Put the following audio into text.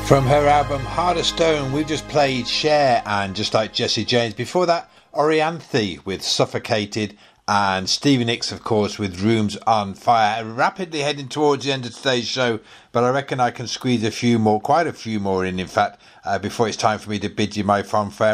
From her album Heart of Stone, we've just played Cher and Just Like Jesse James. Before that, Orianthe with Suffocated, and Stevie Nicks, of course, with Rooms on Fire. Rapidly heading towards the end of today's show, but I reckon I can squeeze quite a few more in fact, before it's time for me to bid you my fanfare.